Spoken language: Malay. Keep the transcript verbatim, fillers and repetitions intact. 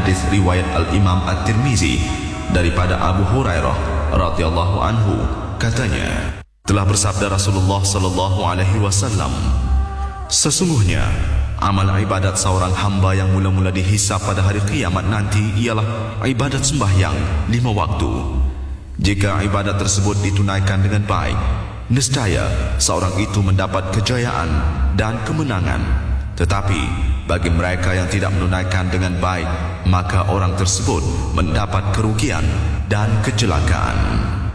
hadis riwayat Al-Imam At-Tirmizi daripada Abu Hurairah radhiyallahu anhu, katanya, telah bersabda Rasulullah sallallahu alaihi wasallam, sesungguhnya amal ibadat seorang hamba yang mula-mula dihisab pada hari kiamat nanti ialah ibadat sembahyang lima waktu. Jika ibadat tersebut ditunaikan dengan baik, nescaya seorang itu mendapat kejayaan dan kemenangan. Tetapi bagi mereka yang tidak menunaikan dengan baik, maka orang tersebut mendapat kerugian dan kecelakaan.